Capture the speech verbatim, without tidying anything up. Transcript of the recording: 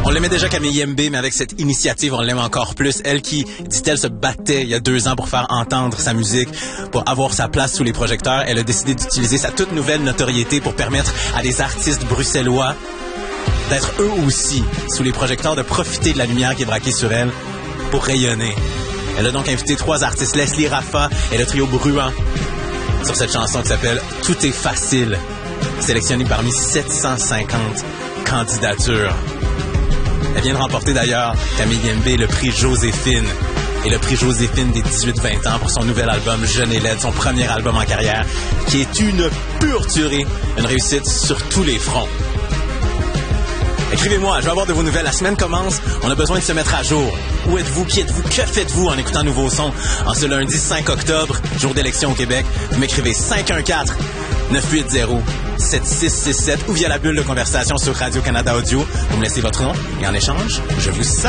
On l'aimait déjà Camille Yembe, mais avec cette initiative, on l'aime encore plus. Elle qui, dit-elle, se battait il y a deux ans pour faire entendre sa musique, pour avoir sa place sous les projecteurs. Elle a décidé d'utiliser sa toute nouvelle notoriété pour permettre à des artistes bruxellois d'être eux aussi sous les projecteurs, de profiter de la lumière qui est braquée sur elle pour rayonner. Elle a donc invité trois artistes, Leslie Raffa et le trio Bruant, sur cette chanson qui s'appelle « Tout est facile », sélectionnée parmi sept cent cinquante candidatures. Elle vient de remporter d'ailleurs, Camille Yembe, le prix Joséphine. Et le prix Joséphine des dix-huit vingt ans pour son nouvel album Jeune et laide, son premier album en carrière, qui est une pure tuerie, une réussite sur tous les fronts. Écrivez-moi, je vais avoir de vos nouvelles. La semaine commence, on a besoin de se mettre à jour. Où êtes-vous? Qui êtes-vous? Que faites-vous en écoutant Nouveau Son? En ce lundi cinq octobre, jour d'élection au Québec, vous m'écrivez cinq un quatre neuf huit zéro sept six six sept ou via la bulle de conversation sur Radio-Canada Audio. Vous me laissez votre nom et en échange, je vous salue.